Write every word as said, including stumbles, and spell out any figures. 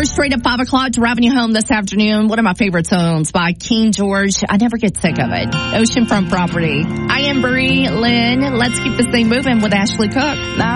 Dire Straits at five o'clock, driving you home this afternoon. One of my favorite songs by King George. I never get sick of it. Oceanfront Property. I am Bree Lynn. Let's keep this thing moving with Ashley Cook.